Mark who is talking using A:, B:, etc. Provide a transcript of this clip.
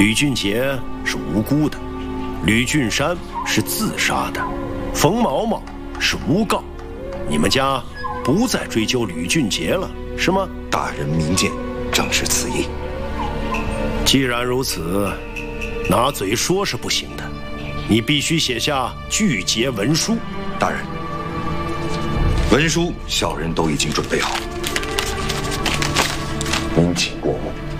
A: 吕俊杰是无辜的，吕俊山是自杀的，冯毛毛是诬告。你们家不再追究吕俊杰了，是吗？
B: 大人明鉴，正是此意。
A: 既然如此，拿嘴说是不行的，你必须写下拒结文书。
B: 大人，文书小人都已经准备好，您请过目。